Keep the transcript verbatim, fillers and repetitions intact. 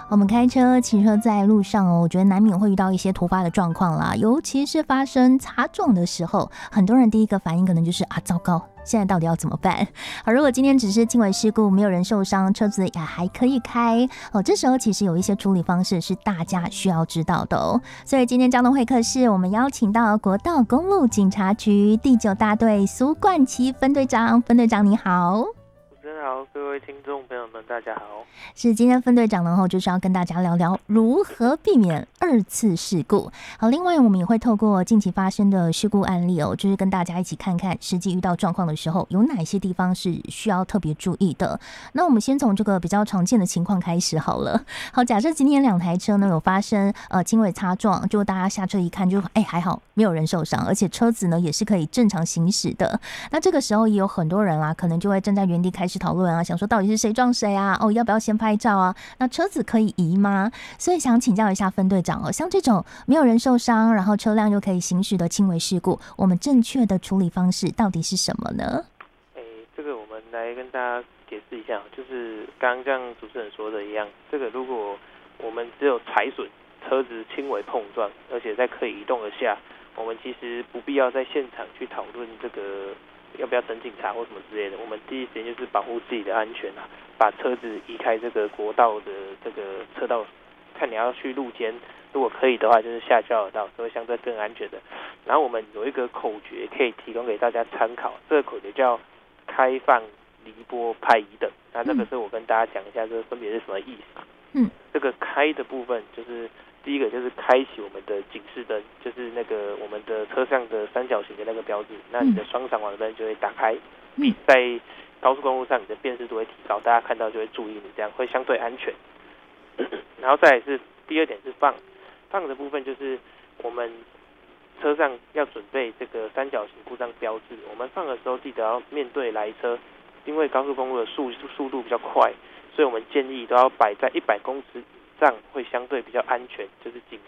我们开车、骑车在路上哦，我觉得难免会遇到一些突发的状况啦，尤其是发生擦撞的时候，很多人第一个反应可能就是啊，糟糕，现在到底要怎么办？好，如果今天只是轻微事故，没有人受伤，车子也还可以开哦，这时候其实有一些处理方式是大家需要知道的哦。所以今天交通会客室，我们邀请到国道公路警察局第九大队苏冠琦分队长，分队长你好。 主持人好，各位听众朋友们，大家好。 是今天分队长呢，后就是要跟大家聊聊如何避免二次事故。好，另外我们也会透过近期发生的事故案例哦，就是跟大家一起看看实际遇到状况的时候，有哪些地方是需要特别注意的。那我们先从这个比较常见的情况开始好了。好，假设今天两台车呢有发生呃轻微擦撞，就大家下车一看就，哎还好没有人受伤，而且车子呢也是可以正常行驶的。那这个时候也有很多人啊，可能就会站在原地开始讨论啊，想说到底是谁撞谁啊？哦，要不要先拍照啊？那车子可以移吗？所以想请教一下分队长哦，像这种没有人受伤，然后车辆又可以行驶的轻微事故，我们正确的处理方式到底是什么呢？ 诶，这个我们来跟大家解释一下，就是刚刚像主持人说的一样，这个如果我们只有踩损，车子轻微碰撞，而且在可以移动的下，我们其实不必要在现场去讨论这个要不要等警察或什么之类的，我们第一时间就是保护自己的安全啊，把车子移开这个国道的这个车道，看你要去路肩，如果可以的话，就是下交流道，会相对更安全的。然后我们有一个口诀可以提供给大家参考，这个口诀叫开放、离波、拍移等。那这个是我跟大家讲一下，这分别是什么意思。 嗯， 这个开的部分就是第一个就是开启我们的警示灯，就是那个我们的车上的三角形的那个标志，那你的双闪黄灯就会打开，比在高速公路上你的辨识度会提高，大家看到就会注意你，这样会相对安全。然后再来是第二点是放，放的部分就是我们车上要准备这个三角形故障标志，我们放的时候记得要面对来车，因为高速公路的速速度比较快，所以我们建议都要摆在一百公尺以上，会相对比较安全，就是警